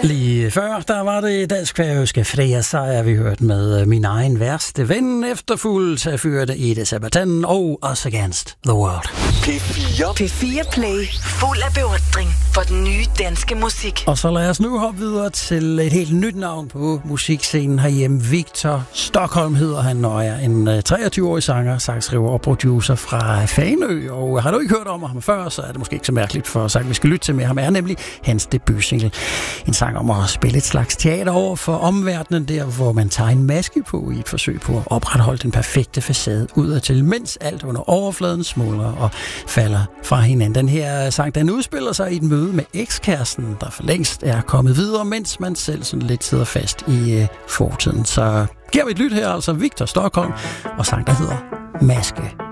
Lige før, der var det dansk-færøske Freja Seier, vi hørte med Min egen værste ven, efterfulgt af fyrte Ida Sabaton og Us Against the World. P4 Play, fuld af beundring for den nye danske musik. Og så lad os nu hoppe videre til et helt nyt navn på musikscenen herhjemme. Victor Stockholm hedder han, og er en 23-årig sanger, sangskriver og producer fra Fanø. Og har du ikke hørt om ham før, så er det måske ikke så mærkeligt for sangen, vi skal lytte til med ham, er nemlig hans debutsingle. En sang om at spille et slags teater over for omverdenen, der hvor man tager en maske på i et forsøg på at opretholde den perfekte facade udadtil, mens alt under overfladen smuldrer og falder fra hinanden. Den her sang, den udspiller sig i et møde med ekskæresten, der for længst er kommet videre, mens man selv sådan lidt sidder fast i fortiden. Så giver vi et lyt her, altså Victor Stockholm, og sang, der hedder Maske.